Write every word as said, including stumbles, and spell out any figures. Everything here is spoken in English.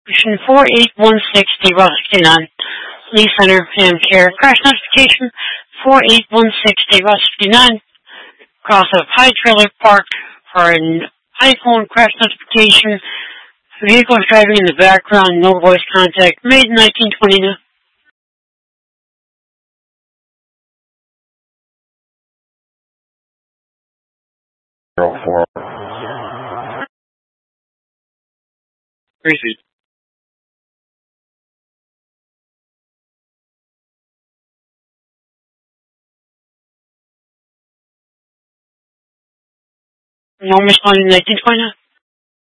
Mission four eight one six, D Ross fifty-nine, Lee Center, Ham Care. Crash notification four eight one six, D Ross fifty-nine, cross of High Trailer Park for an iPhone crash notification. Vehicle is driving in the background, no voice contact, made in nineteen twenty-nine. Zero four. Tracy. No responding in nineteen twenty-nine.